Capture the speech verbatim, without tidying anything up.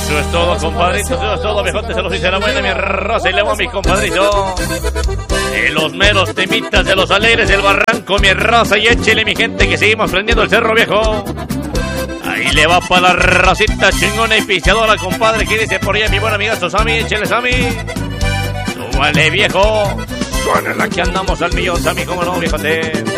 Eso es todo, compadritos, eso es todo, viejote, se los dice la buena, mi raza, y le voy a mis compadritos. De los meros temitas de los alegres del barranco, mi raza, y échele, mi gente, que seguimos prendiendo el cerro, viejo. Ahí le va para la racita chingona y pisteadora, compadre, que dice por allá mi buen amigazo Sammy, échele, Sammy. Súbale, viejo. Suena la que andamos al millón, Sammy, cómo no, viejote.